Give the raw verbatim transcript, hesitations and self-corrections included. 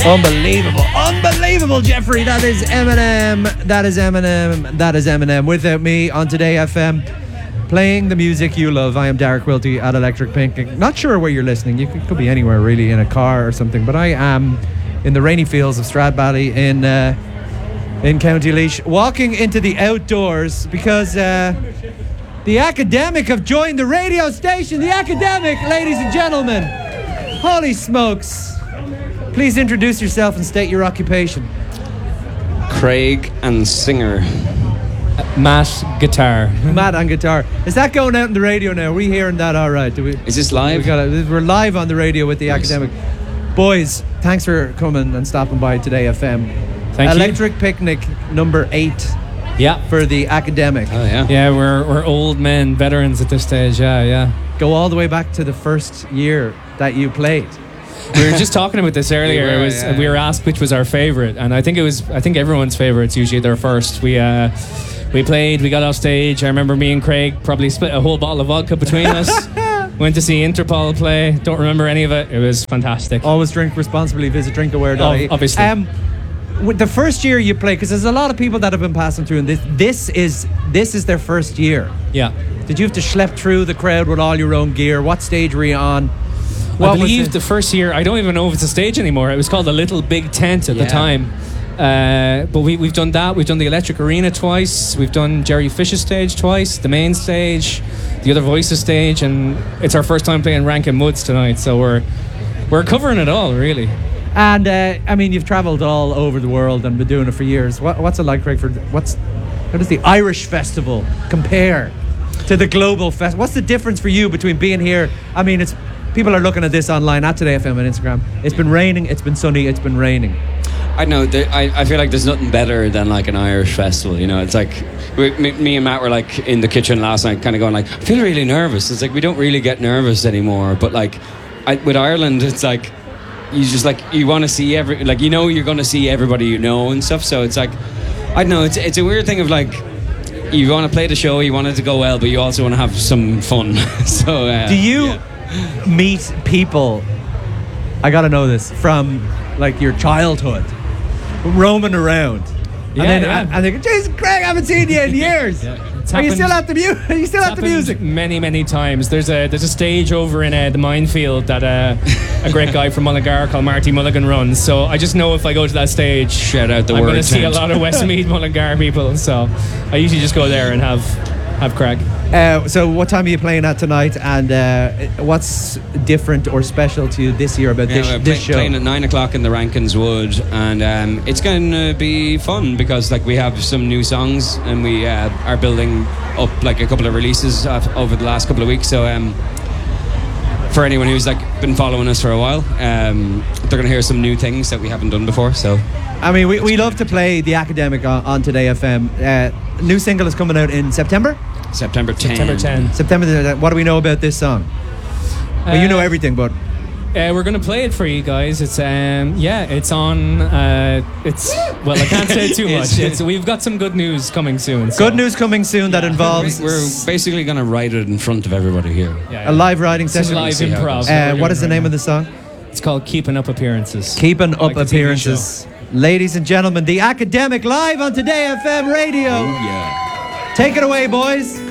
Unbelievable, unbelievable, Jeffrey. That is Eminem. That is Eminem. That is Eminem. Without me on Today F M, playing the music you love. I am Derek Wilty at Electric Picnic. Not sure where you're listening. You could, could be anywhere, really, in a car or something. But I am in the rainy fields of Stradbally in uh, in County Laois, walking into the outdoors because uh, the Academic have joined the radio station. The Academic, ladies and gentlemen. Holy smokes. Please introduce yourself and state your occupation. Craig and singer. Matt, guitar. Matt on guitar. Is that going out on the radio now? Are we hearing that all right? Do we, Is this live? We got it. We're live on the radio with the nice. Academic. Boys, thanks for coming and stopping by Today F M. Thank Electric you. Picnic number eight. Yeah. For the Academic. Oh, yeah. Yeah, we're we're old men, veterans at this stage. Yeah, yeah. Go all the way back to the first year that you played. We were just talking about this earlier. We were, it was yeah. we were asked which was our favorite, and I think it was I think everyone's favorite's usually their first. We uh, we played, we got off stage. I remember me and Craig probably split a whole bottle of vodka between us. Went to see Interpol play. Don't remember any of it. It was fantastic. Always drink responsibly. Visit drink aware dot I E. Oh, obviously. Um, with the first year you played, because there's a lot of people that have been passing through, and this this is this is their first year. Yeah. Did you have to schlep through the crowd with all your own gear? What stage were you on? What I believe was the first year, I don't even know if it's a stage anymore. It was called the Little Big Tent at Yeah. the time. Uh, but we, we've done that. We've done the Electric Arena twice. We've done Jerry Fish's stage twice, the main stage, the Other Voices stage, and it's our first time playing Rankin Woods tonight. So we're we're covering it all, really. And uh, I mean, you've travelled all over the world and been doing it for years. What, what's it like, Craig? For what's how does the Irish festival compare to the global fest? What's the difference for you between being here? I mean, it's people are looking at this online at Today F M and Instagram. It's been raining, it's been sunny, it's been raining. I know. There, I, I feel like there's nothing better than like an Irish festival. You know, it's like we, me, me and Matt were like in the kitchen last night, kind of going like, I feel really nervous. It's like we don't really get nervous anymore. But like I, with Ireland, it's like you just like you want to see every like you know you're going to see everybody you know and stuff. So it's like I don't know. It's it's a weird thing of like you want to play the show, you want it to go well, but you also want to have some fun. so uh, Do you yeah. meet people? I gotta know this from like your childhood, roaming around, Yeah, and then yeah. and they go, "Jesus, Craig, I haven't seen you in years." Yeah, it's Are you happened- still at the mu- Are you still It's at the happened music? many, many times. There's a there's a stage over in uh, the minefield that uh, a great guy from Mullingar called Marty Mulligan runs. So I just know if I go to that stage, Shout out the I'm word going to see a tent. lot of Westmeath Mullingar people. So I usually just go there and have have crack. Uh, so, what time are you playing at tonight? And uh, what's different or special to you this year about Yeah, this, we're this play, show? playing at nine o'clock in the Rankins Wood, and um, it's going to be fun because like we have some new songs and we uh, are building up like a couple of releases of, over the last couple of weeks. So um, for anyone who's like been following us for a while, um, they're going to hear some new things that we haven't done before. So I mean, we, we love to play the Academic on, on Today F M. Uh, new single is coming out in September. September tenth. September tenth. September. the- What do we know about this song? Well, you know Uh, everything, but Uh, we're going to play it for you guys. It's um yeah, it's on. Uh, it's well, I can't say too much. It's, we've got some good news coming soon. so- good news coming soon that involves We're basically going to write it in front of everybody here. Yeah, a live writing It's a session. live see how it improv. goes. Uh, what is the name of the song? It's called Keeping Up Appearances. Keeping Up Like the T V Appearances. Ladies and gentlemen, the Academic live on Today F M radio. Oh yeah. Take it away, boys.